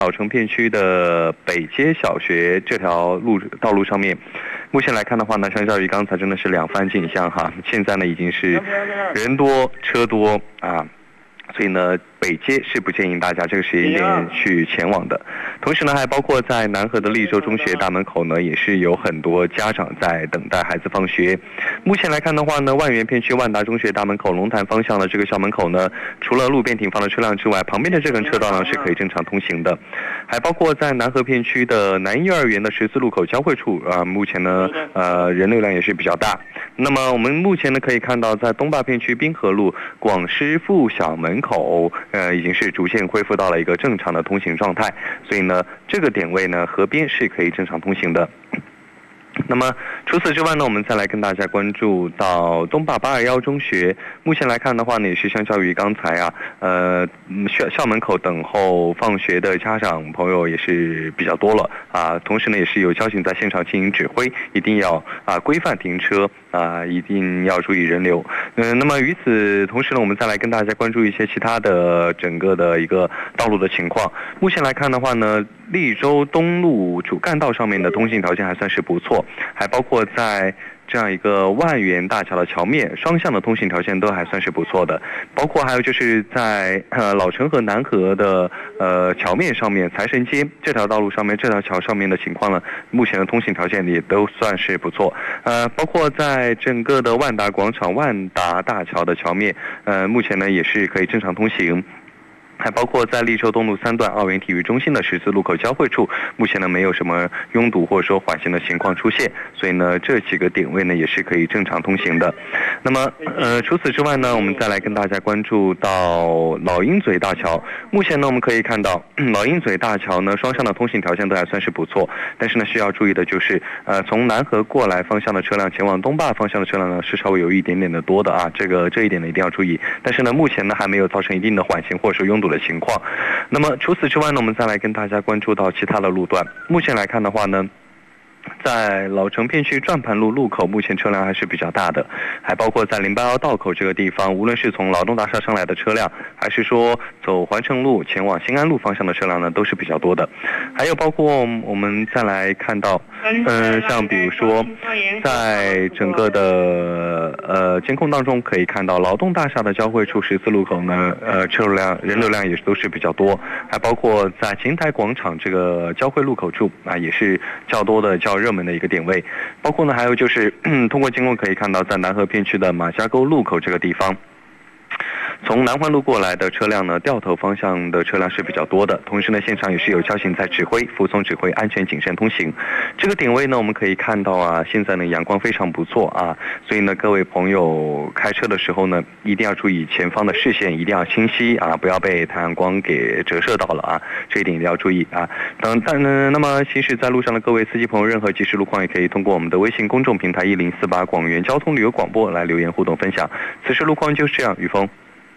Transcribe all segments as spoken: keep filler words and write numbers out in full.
老城片区的北街小学这条路道路上面，目前来看的话呢，相较于刚才真的是两番景象哈。现在呢已经是人多车多啊，所以呢北街是不建议大家这个时间点去前往的。同时呢，还包括在南河的利州中学大门口呢，也是有很多家长在等待孩子放学。目前来看的话呢，万源片区万达中学大门口龙潭方向的这个校门口呢，除了路边停放的车辆之外，旁边的这根车道呢是可以正常通行的。还包括在南河片区的南幼儿园的十字路口交汇处啊、呃，目前呢呃人流量也是比较大。那么我们目前呢可以看到，在东坝片区滨河路广师附小门口，呃已经是逐渐恢复到了一个正常的通行状态，所以呢这个点位呢河边是可以正常通行的。那么除此之外呢，我们再来跟大家关注到东坝八二一中学。目前来看的话呢，也是相较于刚才啊，呃，校校门口等候放学的家长朋友也是比较多了啊。同时呢，也是有交警在现场进行指挥，一定要啊规范停车啊，一定要注意人流。嗯、呃，那么与此同时呢，我们再来跟大家关注一些其他的整个的一个道路的情况。目前来看的话呢，利州东路主干道上面的通行条件还算是不错。还包括在这样一个万源大桥的桥面，双向的通行条件都还算是不错的。包括还有就是在呃老城和南河的呃桥面上面，财神街这条道路上面，这条桥上面的情况呢，目前的通行条件也都算是不错。呃，包括在整个的万达广场、万达大桥的桥面，呃，目前呢也是可以正常通行。还包括在利州东路三段奥园体育中心的十字路口交汇处，目前呢没有什么拥堵或者说缓行的情况出现，所以呢这几个点位呢也是可以正常通行的。那么呃除此之外呢，我们再来跟大家关注到老鹰嘴大桥。目前呢我们可以看到老鹰嘴大桥呢双向的通行条件都还算是不错，但是呢需要注意的就是呃从南河过来方向的车辆前往东坝方向的车辆呢是稍微有一点点的多的啊，这个这一点呢一定要注意。但是呢目前呢还没有造成一定的缓行或者说拥堵的情况。那么除此之外呢，我们再来跟大家关注到其他的路段。目前来看的话呢，在老城片区转盘路路口，目前车辆还是比较大的，还包括在零八幺道口这个地方，无论是从劳动大厦上来的车辆，还是说走环城路前往新安路方向的车辆呢，都是比较多的。还有包括我们再来看到，嗯、呃，像比如说，在整个的呃监控当中可以看到，劳动大厦的交汇处十字路口呢，呃车流量人流量也都是比较多，还包括在琴台广场这个交汇路口处啊，也是较多的较热门的一个点位。包括呢还有就是、嗯、通过监控可以看到，在南河片区的马家沟路口这个地方，从南环路过来的车辆呢，掉头方向的车辆是比较多的。同时呢，现场也是有交警在指挥，服从指挥，安全谨慎通行。这个点位呢，我们可以看到啊，现在呢阳光非常不错啊，所以呢，各位朋友开车的时候呢，一定要注意前方的视线一定要清晰啊，不要被太阳光给折射到了啊，这一点一定要注意啊。等但呢，那么行驶在路上的各位司机朋友，任何即时路况也可以通过我们的微信公众平台一零四八广元交通旅游广播来留言互动分享。此时路况就是这样，雨峰。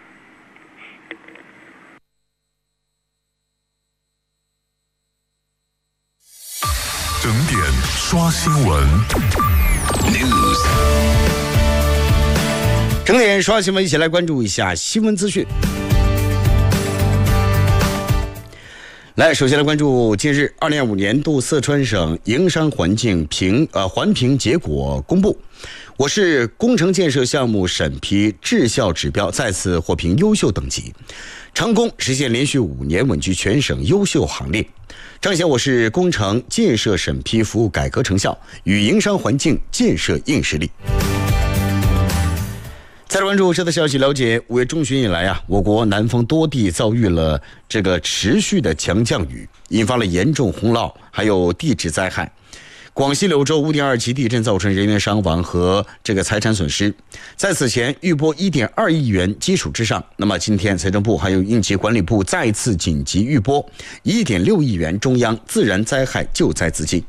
整点刷新闻 ，News。 整点刷新闻，一起来关注一下新闻资讯。来，首先来关注近日二零二五年度四川省营商环境评呃环评结果公布，我市工程建设项目审批质效指标再次获评优秀等级，成功实现连续五年稳居全省优秀行列，彰显我市工程建设审批服务改革成效与营商环境建设硬实力。再来关注这则消息，了解五月中旬以来啊，我国南方多地遭遇了这个持续的强降雨，引发了严重洪涝还有地质灾害。广西柳州五点二级地震造成人员伤亡和这个财产损失，在此前预拨一点二亿元基础之上，那么今天财政部还有应急管理部再次紧急预拨一点六亿元中央自然灾害救灾资金。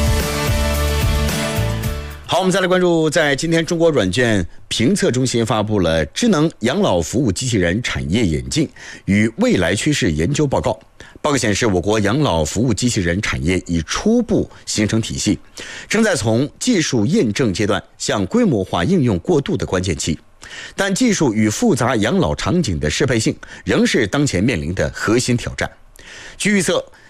好，我们再来关注，在今天中国软件评测中心发布了智能养老服务机器人产业演进与未来趋势研究报告。报告显示，我国养老服务机器人产业已初步形成体系，正在从技术验证阶段向规模化应用过渡的关键期。但技术与复杂养老场景的适配性仍是当前面临的核心挑战。据预测，